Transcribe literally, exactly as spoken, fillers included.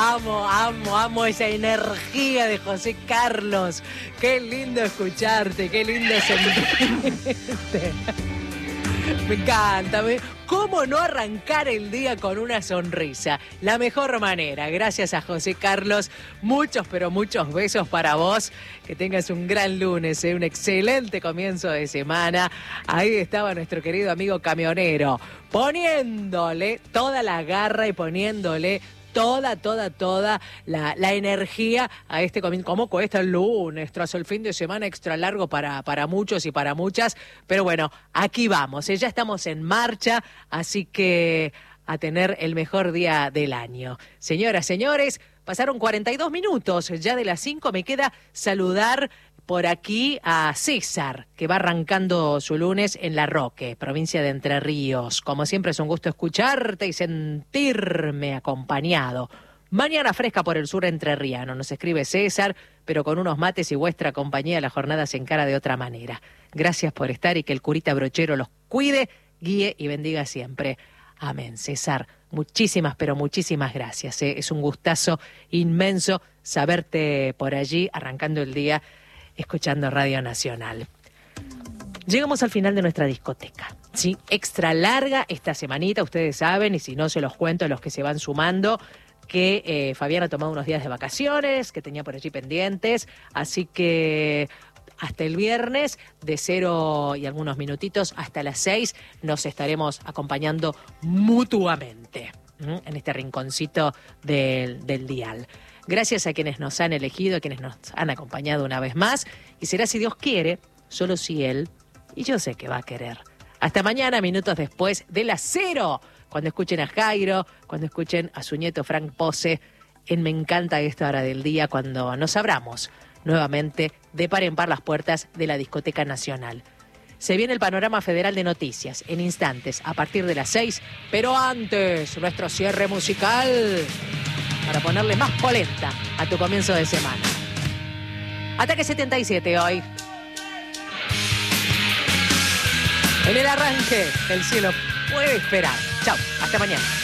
amo, amo, amo esa energía de José Carlos. Qué lindo escucharte, qué lindo sentirte. Me encanta. Me... ¿Cómo no arrancar el día con una sonrisa? La mejor manera. Gracias a José Carlos. Muchos, pero muchos besos para vos. Que tengas un gran lunes, ¿eh? Un excelente comienzo de semana. Ahí estaba nuestro querido amigo camionero, poniéndole toda la garra y poniéndole toda, toda, toda la, la energía a este comienzo. ¿Cómo cuesta el lunes? Tras el fin de semana extra largo para, para muchos y para muchas. Pero bueno, aquí vamos. ¿eh? Ya estamos en marcha, así que a tener el mejor día del año. Señoras, señores, pasaron cuarenta y dos minutos. Ya de las cinco me queda saludar por aquí a César, que va arrancando su lunes en La Roque, provincia de Entre Ríos. Como siempre es un gusto escucharte y sentirme acompañado. Mañana fresca por el sur entrerriano, nos escribe César, pero con unos mates y vuestra compañía la jornada se encara de otra manera. Gracias por estar y que el curita brochero los cuide, guíe y bendiga siempre. Amén, César. Muchísimas, pero muchísimas gracias. ¿eh? Es un gustazo inmenso saberte por allí, arrancando el día escuchando Radio Nacional. Llegamos al final de nuestra discoteca, ¿sí? Extra larga esta semanita, ustedes saben, y si no se los cuento a los que se van sumando, que eh, Fabián ha tomado unos días de vacaciones, que tenía por allí pendientes, así que hasta el viernes, de cero y algunos minutitos hasta las seis, nos estaremos acompañando mutuamente, ¿m? en este rinconcito del, del dial. Gracias a quienes nos han elegido, a quienes nos han acompañado una vez más. Y será si Dios quiere, solo si Él, y yo sé que va a querer. Hasta mañana, minutos después de las cero. Cuando escuchen a Jairo, cuando escuchen a su nieto Frank Pose, en Me Encanta esta hora del día, cuando nos abramos nuevamente de par en par las puertas de la Discoteca Nacional. Se viene el panorama federal de noticias en instantes, a partir de las seis. Pero antes, nuestro cierre musical, para ponerle más polenta a tu comienzo de semana. Ataque setenta y siete hoy. En el arranque, el cielo puede esperar. Chau, hasta mañana.